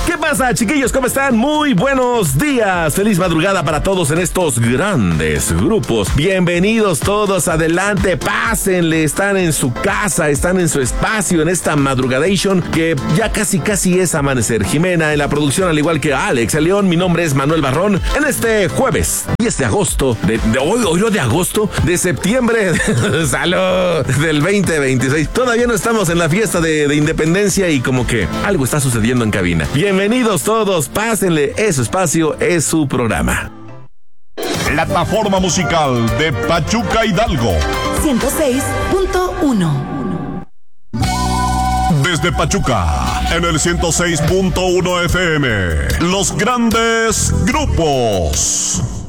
¿Qué pasa, chiquillos? ¿Cómo están? Muy buenos días. Feliz madrugada para todos en estos grandes grupos. Bienvenidos todos, adelante, pásenle. Están en su casa, están en su espacio en esta madrugadation que ya casi es amanecer. Jimena en la producción, al igual que Alex León. Mi nombre es Manuel Barrón. En este jueves 10 de agosto, de septiembre, salud, del 2026. Todavía no estamos en la fiesta de Independencia y como que algo está sucediendo en cabina. Bienvenidos todos, pásenle, es su espacio, es su programa. Plataforma musical de Pachuca Hidalgo 106.1. Desde Pachuca, en el 106.1 FM, los grandes grupos.